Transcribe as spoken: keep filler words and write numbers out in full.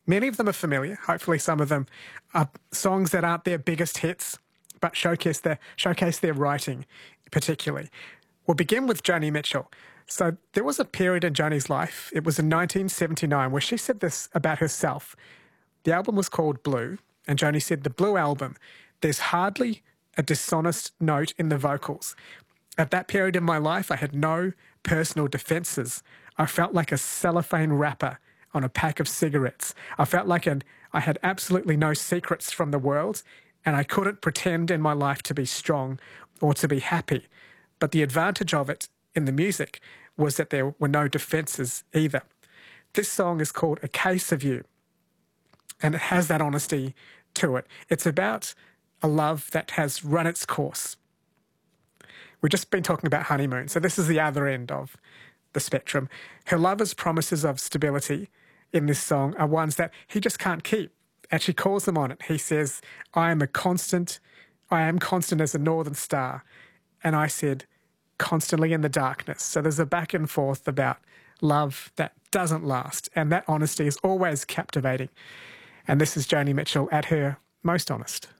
Many of them are familiar. Hopefully some of them are songs that aren't their biggest hits, but showcase their, showcase their writing particularly. We'll begin with Joni Mitchell. So there was a period in Joni's life, it was in nineteen seventy-nine, where she said this about herself. The album was called Blue, and Joni said, "The Blue Album, there's hardly a dishonest note in the vocals. At that period in my life, I had no personal defences. I felt like a cellophane wrapper on a pack of cigarettes. I felt like an, I had absolutely no secrets from the world, and I couldn't pretend in my life to be strong or to be happy. But the advantage of it in the music was that there were no defences either." This song is called A Case of You, and it has that honesty to it. It's about a love that has run its course. We've just been talking about honeymoon, so this is the other end of the spectrum. Her lover's promises of stability in this song are ones that he just can't keep, and she calls them on it. He says, "I am a constant, I am constant as a northern star," and I said, "constantly in the darkness." So there's a back and forth about love that doesn't last, and that honesty is always captivating. And this is Joni Mitchell at her most honest.